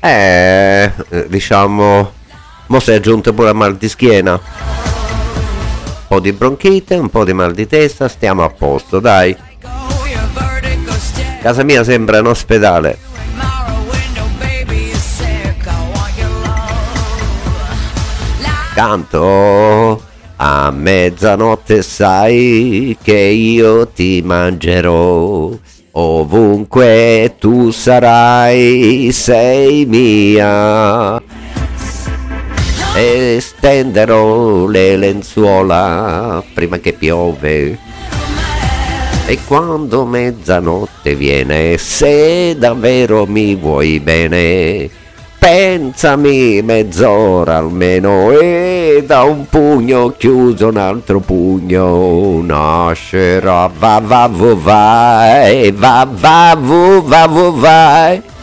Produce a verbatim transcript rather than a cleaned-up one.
Eh, diciamo, mo si è aggiunto pure mal di schiena, un po' di bronchite, un po' di mal di testa, stiamo a posto, dai. Casa mia sembra un ospedale. Canto a mezzanotte, sai che io ti mangerò. Ovunque tu sarai, sei mia. E stenderò le lenzuola prima che piove. E quando mezzanotte viene, se davvero mi vuoi bene, pensami mezz'ora almeno, e da un pugno chiuso un altro pugno nascerà. Va va vu vai, va va vu va vu vai.